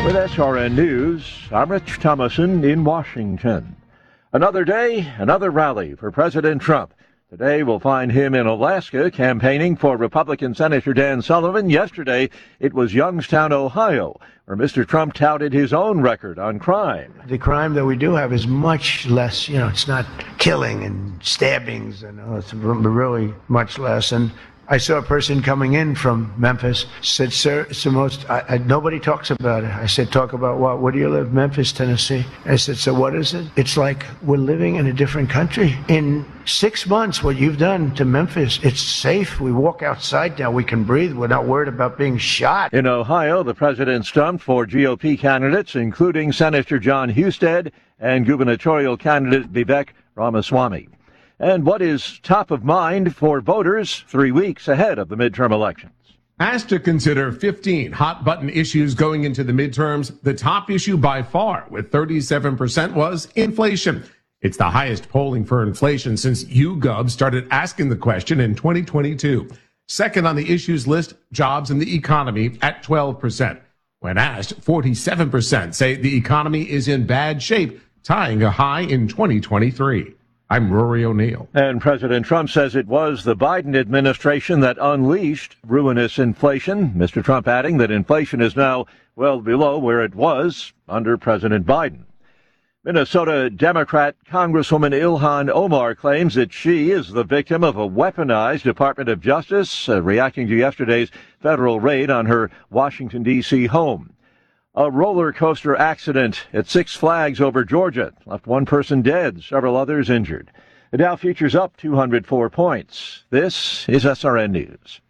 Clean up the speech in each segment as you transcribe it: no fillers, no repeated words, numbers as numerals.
With SRN News, I'm Rich Thomason in Washington. Another day, another rally for President Trump. Today we'll find him in Alaska campaigning for Republican Senator Dan Sullivan. Yesterday it was Youngstown, Ohio, where Mr. Trump touted his own record on crime. The crime that we do have is much less, it's not killing and stabbings, it's really much less. And I saw a person coming in from Memphis, said, sir, it's the most, nobody talks about it. I said, talk about what? Where do you live? Memphis, Tennessee. I said, so what is it? It's like we're living in a different country. In 6 months, what you've done to Memphis, it's safe. We walk outside now. We can breathe. We're not worried about being shot. In Ohio, the president stumped for GOP candidates, including Senator John Husted and gubernatorial candidate Vivek Ramaswamy. And what is top of mind for voters 3 weeks ahead of the midterm elections? Asked to consider 15 hot-button issues going into the midterms, the top issue by far, with 37%, was inflation. It's the highest polling for inflation since YouGov started asking the question in 2022. Second on the issues list, jobs and the economy at 12%. When asked, 47% say the economy is in bad shape, tying a high in 2023. I'm Rory O'Neill. And President Trump says it was the Biden administration that unleashed ruinous inflation. Mr. Trump adding that inflation is now well below where it was under President Biden. Minnesota Democrat Congresswoman Ilhan Omar claims that she is the victim of a weaponized Department of Justice, reacting to yesterday's federal raid on her Washington, D.C. home. A roller coaster accident at Six Flags over Georgia left one person dead, several others injured. The Dow futures up 204 points. This is SRN News.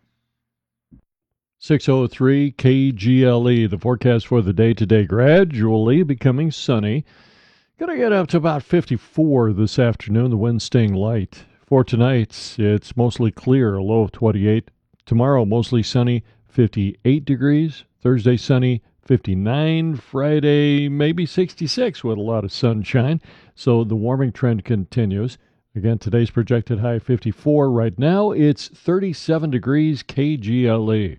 6:03 KGLE. The forecast for the day today, gradually becoming sunny. Going to get up to about 54 this afternoon, the wind staying light. For tonight, it's mostly clear, a low of 28. Tomorrow, mostly sunny, 58 degrees. Thursday, sunny, 59. Friday, maybe 66 with a lot of sunshine. So the warming trend continues. Again, today's projected high 54. Right now, it's 37 degrees KGLE.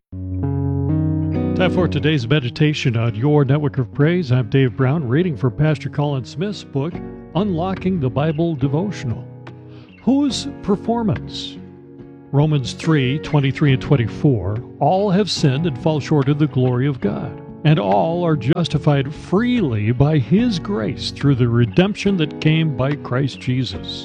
Time for today's meditation on Your Network of Praise. I'm Dave Brown, reading from Pastor Colin Smith's book, Unlocking the Bible Devotional. Whose performance? Romans 3:23 and 24. All have sinned and fall short of the glory of God, and all are justified freely by His grace through the redemption that came by Christ Jesus.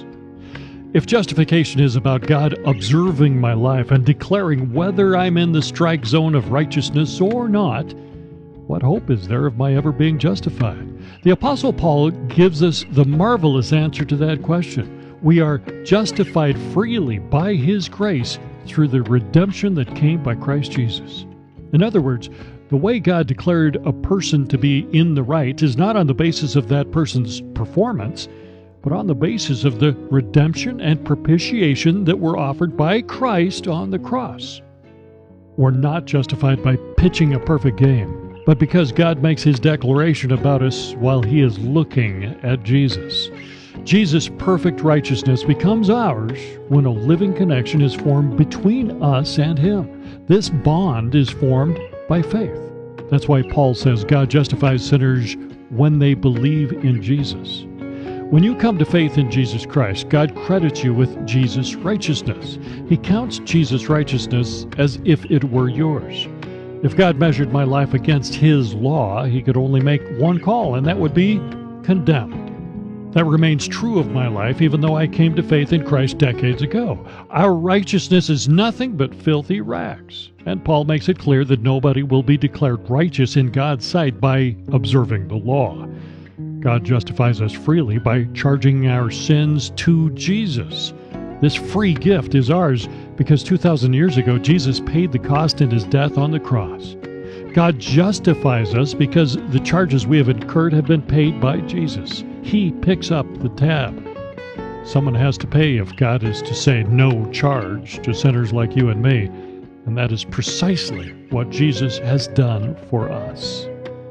If justification is about God observing my life and declaring whether I'm in the strike zone of righteousness or not, what hope is there of my ever being justified? The Apostle Paul gives us the marvelous answer to that question. We are justified freely by His grace through the redemption that came by Christ Jesus. In other words, the way God declared a person to be in the right is not on the basis of that person's performance, but on the basis of the redemption and propitiation that were offered by Christ on the cross. We're not justified by pitching a perfect game, but because God makes His declaration about us while He is looking at Jesus. Jesus' perfect righteousness becomes ours when a living connection is formed between us and Him. This bond is formed by faith. That's why Paul says God justifies sinners when they believe in Jesus. When you come to faith in Jesus Christ, God credits you with Jesus' righteousness. He counts Jesus' righteousness as if it were yours. If God measured my life against His law, He could only make one call, and that would be condemned. That remains true of my life, even though I came to faith in Christ decades ago. Our righteousness is nothing but filthy rags. And Paul makes it clear that nobody will be declared righteous in God's sight by observing the law. God justifies us freely by charging our sins to Jesus. This free gift is ours because 2,000 years ago, Jesus paid the cost in His death on the cross. God justifies us because the charges we have incurred have been paid by Jesus. He picks up the tab. Someone has to pay if God is to say no charge to sinners like you and me, and that is precisely what Jesus has done for us.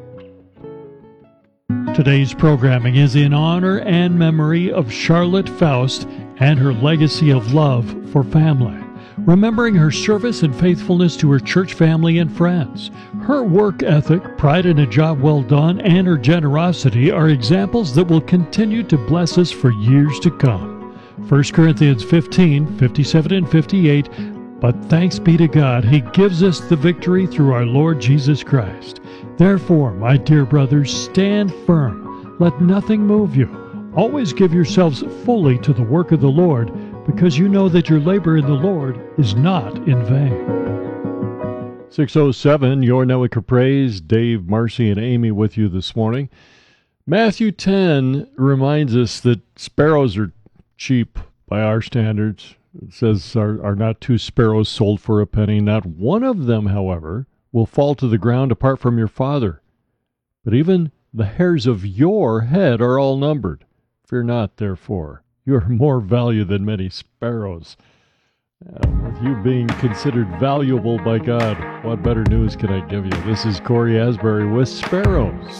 Today's programming is in honor and memory of Charlotte Faust and her legacy of love for family. remembering her service and faithfulness to her church family and friends. Her work ethic, pride in a job well done, and her generosity are examples that will continue to bless us for years to come. 1 Corinthians 15, 57 and 58, but thanks be to God, He gives us the victory through our Lord Jesus Christ. Therefore, my dear brothers, stand firm. Let nothing move you. Always give yourselves fully to the work of the Lord, because you know that your labor in the Lord is not in vain. 6:07, your Noah Praise, Dave, Marcy, and Amy with you this morning. Matthew 10 reminds us that sparrows are cheap by our standards. It says, are not two sparrows sold for a penny? Not one of them, however, will fall to the ground apart from your Father. But even the hairs of your head are all numbered. Fear not, therefore. You are more value than many sparrows. With you being considered valuable by God, what better news can I give you? This is Corey Asbury with Sparrows.